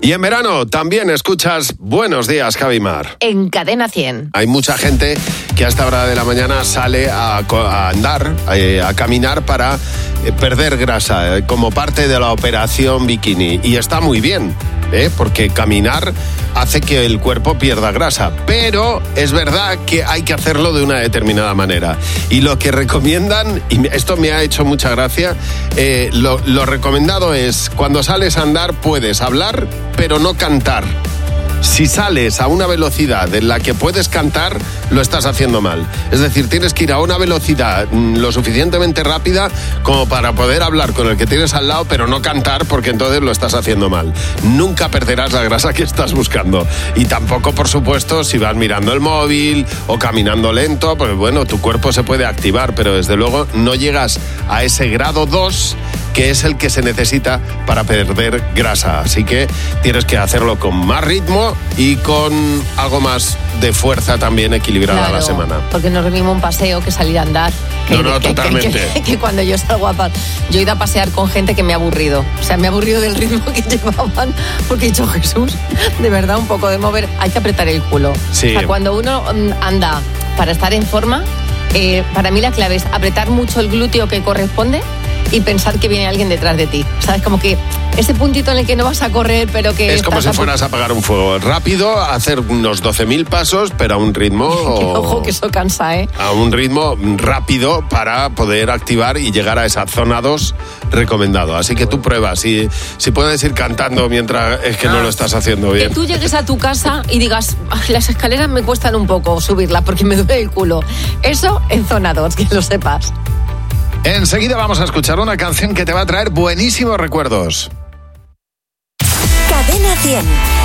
Y en verano también escuchas Buenos Días, Javimar. En Cadena 100. Hay mucha gente que a esta hora de la mañana sale a andar, a caminar para perder grasa, como parte de la operación bikini. Y está muy bien, porque caminar hace que el cuerpo pierda grasa. Pero es verdad que hay que hacerlo de una determinada manera. Y lo que recomiendan, y esto me ha hecho mucha gracia, lo recomendado es, cuando sales a andar puedes hablar, pero no cantar. Si sales a una velocidad en la que puedes cantar, lo estás haciendo mal. Es decir, tienes que ir a una velocidad lo suficientemente rápida como para poder hablar con el que tienes al lado, pero no cantar, porque entonces lo estás haciendo mal. Nunca perderás la grasa que estás buscando. Y tampoco, por supuesto, si vas mirando el móvil o caminando lento, pues bueno, tu cuerpo se puede activar, pero desde luego no llegas a ese grado 2, que es el que se necesita para perder grasa. Así que tienes que hacerlo con más ritmo y con algo más de fuerza también equilibrada a la semana. Porque no es lo mismo un paseo que salir a andar. Totalmente. Que cuando yo salgo yo he ido a pasear con gente que me ha aburrido. O sea, me ha aburrido del ritmo que llevaban, porque he dicho, Jesús, de verdad, un poco de mover, hay que apretar el culo. Sí. O sea, cuando uno anda para estar en forma, para mí la clave es apretar mucho el glúteo que corresponde y pensar que viene alguien detrás de ti. ¿Sabes? Como que ese puntito en el que no vas a correr, pero que... Es como si fueras a apagar un fuego rápido, hacer unos 12.000 pasos, pero a un ritmo... Ojo, que eso cansa, ¿eh? A un ritmo rápido para poder activar y llegar a esa zona 2 recomendado. Así que tú pruebas. Si puedes ir cantando mientras es que no lo estás haciendo bien. Que tú llegues a tu casa y digas, las escaleras me cuestan un poco subirlas porque me duele el culo. Eso en zona 2, que lo sepas. Enseguida vamos a escuchar una canción que te va a traer buenísimos recuerdos. Cadena 100.